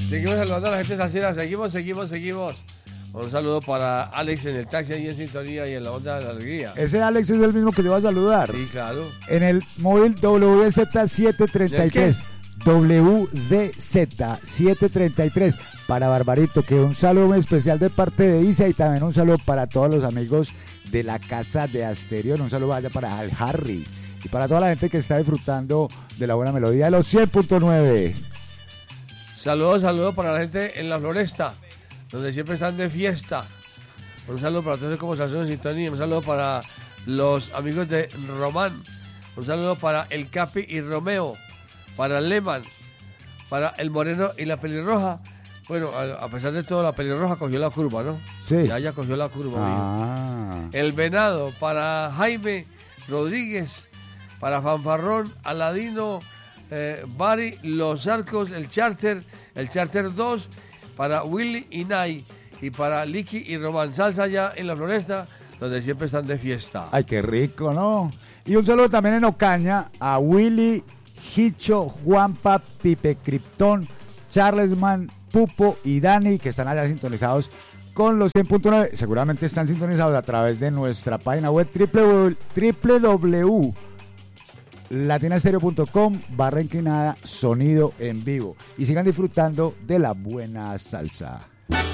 Seguimos saludando a la gente salsera. Seguimos. Un saludo para Alex en el taxi ahí en sintonía y en la onda de la alegría. Ese Alex es el mismo que te va a saludar. Sí, claro. En el móvil WZ733. WDZ733 para Barbarito, que un saludo muy especial de parte de Isa y también un saludo para todos los amigos de la casa de Asterión. Un saludo allá para Al Harry y para toda la gente que está disfrutando de la buena melodía de los 100.9. Saludos para la gente en la Floresta, donde siempre están de fiesta. Un saludo para todos como Salsón en sintonía. Un saludo para los amigos de Román. Un saludo para el Capi y Romeo, para Lehman, para el Moreno y la Pelirroja. Bueno, a pesar de todo, la Pelirroja cogió la curva, ¿no? Sí. Ya cogió la curva. El Venado, para Jaime Rodríguez, para Fanfarrón, Aladino, Bari, Los Arcos, el Charter 2, para Willy y Nay, y para Licky y Román. Salsa ya en la Floresta, donde siempre están de fiesta. Ay, qué rico, ¿no? Y un saludo también en Ocaña a Willy, Hicho, Juanpa, Pipe Krypton, Charlesman, Pupo y Dani, que están allá sintonizados con los 100.9. Seguramente están sintonizados a través de nuestra página web www.latinastereo.com/sonido en vivo. Y sigan disfrutando de la buena salsa.